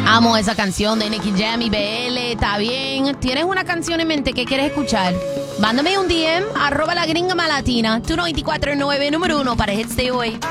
Amo esa canción de Nicky Jam y BL, está bien. ¿Tienes una canción en mente que quieres escuchar? Mándame un DM, @lagringamalatina, tu 94.9, número 1 para Hits de hoy.